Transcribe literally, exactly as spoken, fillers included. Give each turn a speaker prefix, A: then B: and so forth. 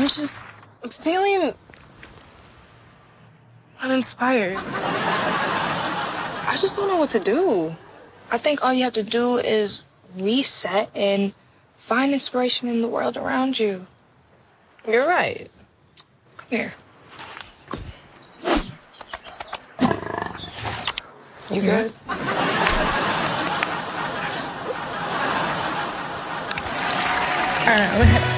A: I'm just I'm feeling uninspired. I just don't know what to do. I think all you have to do is reset and find inspiration in the world around you.
B: You're right.
A: Come here. You good?
B: I don't know.